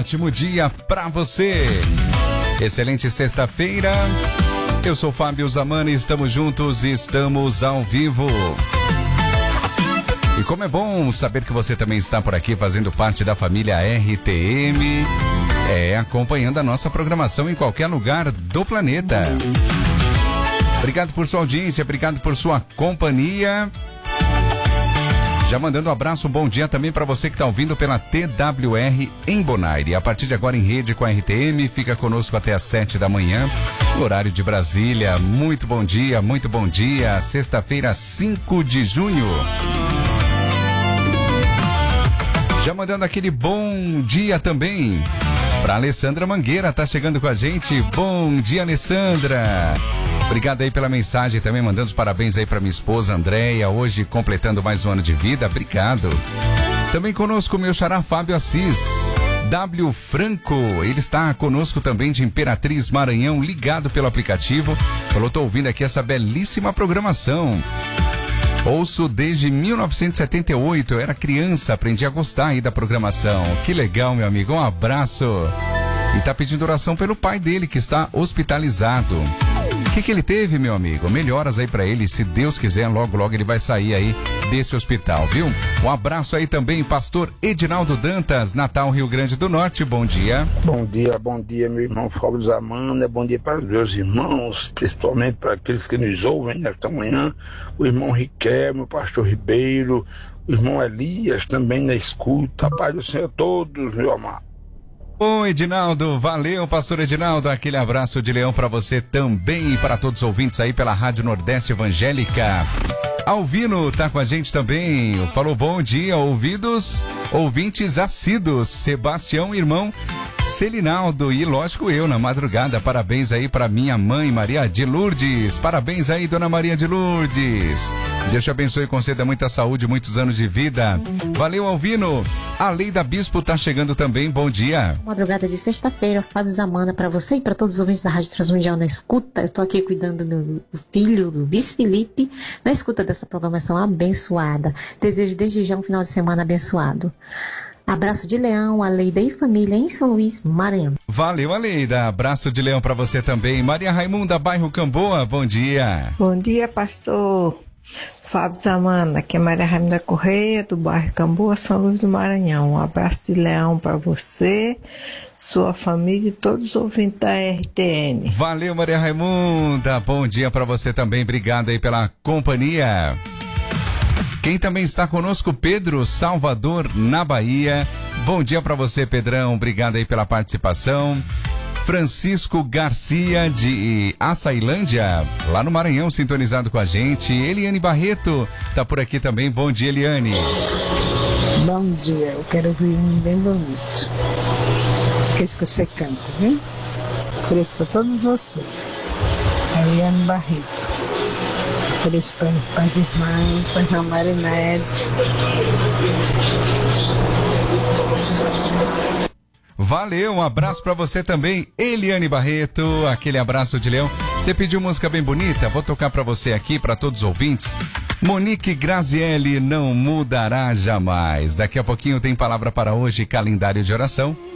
ótimo dia pra você. Excelente sexta-feira. Eu sou Fábio Zamani, estamos juntos e estamos ao vivo. E como é bom saber que você também está por aqui fazendo parte da família RTM, acompanhando a nossa programação em qualquer lugar do planeta. Obrigado por sua audiência, obrigado por sua companhia. Já mandando um abraço, um bom dia também para você que está ouvindo pela TWR em Bonaire. A partir de agora em rede com a RTM, fica conosco até às 7 da manhã, no horário de Brasília. Muito bom dia, sexta-feira, 5 de junho. Já mandando aquele bom dia também para Alessandra Mangueira, tá chegando com a gente. Bom dia, Alessandra. Obrigado aí pela mensagem, também mandando os parabéns aí para minha esposa Andréia, hoje completando mais um ano de vida. Obrigado. Também conosco o meu xará Fábio Assis. W Franco, ele está conosco também de Imperatriz Maranhão, ligado pelo aplicativo. Falou, tô ouvindo aqui essa belíssima programação. Ouço desde 1978, eu era criança, aprendi a gostar aí da programação. Que legal, meu amigo, um abraço. E tá pedindo oração pelo pai dele, que está hospitalizado. O que ele teve, meu amigo? Melhoras aí pra ele, se Deus quiser, logo ele vai sair aí desse hospital, viu? Um abraço aí também, pastor Edinaldo Dantas, Natal, Rio Grande do Norte, bom dia. Bom dia, meu irmão Fábio Zamana, bom dia para os meus irmãos, principalmente para aqueles que nos ouvem nesta manhã, o irmão Riquelme, o pastor Ribeiro, o irmão Elias também na escuta, paz do Senhor a todos, meu amado. Bom, Edinaldo, valeu, pastor Edinaldo, aquele abraço de leão para você também e para todos os ouvintes aí pela Rádio Nordeste Evangélica. Alvino tá com a gente também, falou bom dia, ouvintes assíduos, Sebastião, irmão Celinaldo e lógico eu na madrugada, parabéns aí para minha mãe Maria de Lourdes, parabéns aí dona Maria de Lourdes, Deus te abençoe e conceda muita saúde, muitos anos de vida, valeu Alvino. A Leida Bispo tá chegando também, bom dia. Madrugada de sexta-feira, Fábio Zamana para você e para todos os ouvintes da Rádio Transmundial na escuta, eu tô aqui cuidando do meu filho, do Luiz Felipe, na escuta dessa programação abençoada, desejo desde já um final de semana abençoado. Abraço de leão, Aleida e família em São Luís, Maranhão. Valeu, Aleida. Abraço de leão para você também. Maria Raimunda, bairro Camboa, bom dia. Bom dia, pastor Fábio Zamana. Aqui é Maria Raimunda Correia, do bairro Camboa, São Luís do Maranhão. Um abraço de leão para você, sua família e todos os ouvintes da RTN. Valeu, Maria Raimunda. Bom dia para você também. Obrigado aí pela companhia. Quem também está conosco, Pedro Salvador, na Bahia. Bom dia para você, Pedrão. Obrigado aí pela participação. Francisco Garcia, de Açailândia, lá no Maranhão, sintonizado com a gente. Eliane Barreto tá por aqui também. Bom dia, Eliane. Bom dia. Eu quero ouvir um bem bonito. Aqueles que você canta, viu? Por isso para todos vocês. Eliane Barreto. Por isso para as irmãs, para a irmã Marinete. Valeu, um abraço para você também, Eliane Barreto, aquele abraço de leão. Você pediu música bem bonita? Vou tocar para você aqui, para todos os ouvintes. Monique Grazielli, Não Mudará Jamais. Daqui a pouquinho tem palavra para hoje, calendário de oração.